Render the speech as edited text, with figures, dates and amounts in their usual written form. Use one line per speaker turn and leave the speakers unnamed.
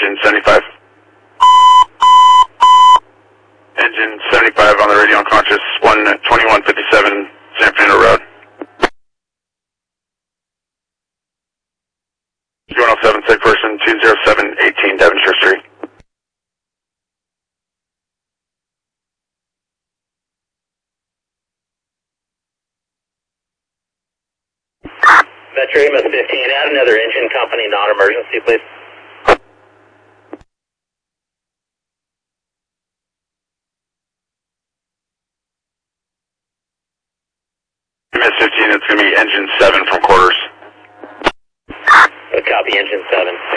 engine 75. Engine 75 on the radio unconscious, 12157 San Fernando Road. 107, sick person, 20718 Devonshire Street.
Metro EMS 15, add another engine company non-emergency, please.
EMS 15, it's going to be engine 7 from quarters.
Copy, engine 7.